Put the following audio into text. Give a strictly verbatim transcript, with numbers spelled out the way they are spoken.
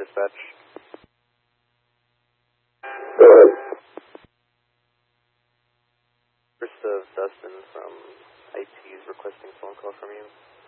dispatch. Go ahead. First of Dustin from I T is requesting a phone call from you.